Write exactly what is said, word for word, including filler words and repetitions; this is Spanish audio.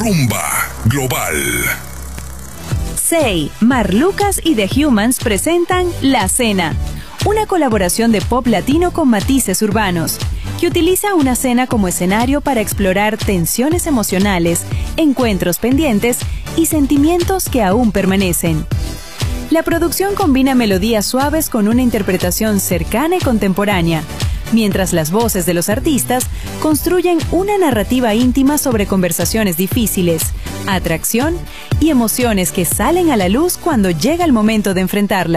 Rumba Global. Say, Marlucas y The Humans presentan La Cena, una colaboración de pop latino con matices urbanos, que utiliza una cena como escenario para explorar tensiones emocionales, encuentros pendientes y sentimientos que aún permanecen. La producción combina melodías suaves con una interpretación cercana y contemporánea, mientras las voces de los artistas construyen una narrativa íntima sobre conversaciones difíciles, atracción y emociones que salen a la luz cuando llega el momento de enfrentarlas.